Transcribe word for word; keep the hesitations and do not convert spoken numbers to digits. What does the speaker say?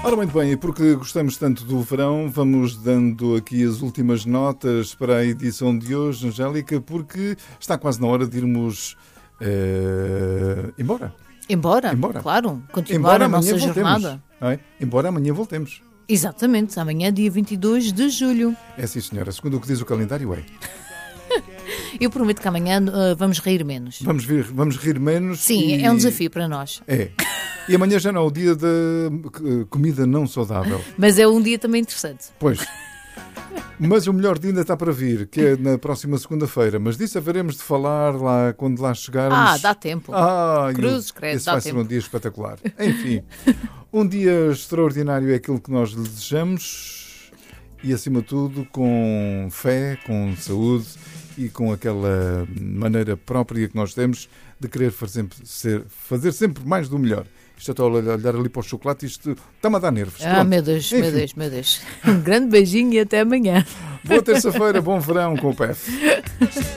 Ora, muito bem, e porque gostamos tanto do verão, vamos dando aqui as últimas notas para a edição de hoje, Angélica, porque está quase na hora de irmos uh, embora. Embora? Embora. Claro, continuar Embora a nossa voltemos, jornada. não é? Embora amanhã voltemos. Exatamente, amanhã dia vinte e dois de julho. É sim, senhora, segundo o que diz o calendário é. Eu prometo que amanhã uh, vamos rir menos. Vamos, vir, vamos rir menos. Sim, e... é um desafio para nós. É. E amanhã já não é o dia da comida não saudável. Mas é um dia também interessante. Pois. Mas o melhor dia ainda está para vir, que é na próxima segunda-feira. Mas disso haveremos de falar lá quando lá chegarmos. Ah, dá tempo. Ah, Cruzes, credo, esse dá vai tempo. ser um dia espetacular. Enfim, um dia extraordinário é aquilo que nós lhe desejamos e, acima de tudo, com fé, com saúde e com aquela maneira própria que nós temos de querer fazer sempre, ser, fazer sempre mais do melhor. Isto eu estou a olhar ali para o chocolate e isto está-me a dar nervos. Ah, Pronto. meu Deus, Enfim. meu Deus, meu Deus. Um grande beijinho e até amanhã. Boa terça-feira, bom verão com o P E F.